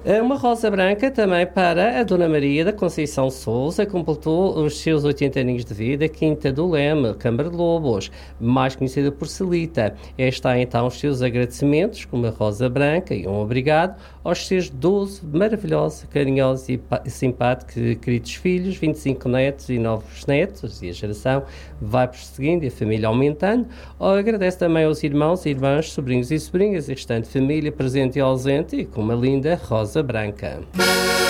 Uma rosa branca também para a Dona Maria da Conceição Sousa, completou os seus 80 aninhos de vida, Quinta do Leme, Câmara de Lobos, mais conhecida por Celita. Está então os seus agradecimentos, com uma rosa branca e um obrigado, aos seus 12 maravilhosos, carinhosos e simpáticos queridos filhos, 25 netos e novos netos, e a geração vai prosseguindo e a família aumentando. Agradece também aos irmãos, irmãs, sobrinhos e sobrinhas, e restante família presente e ausente, e com uma linda rosa branca.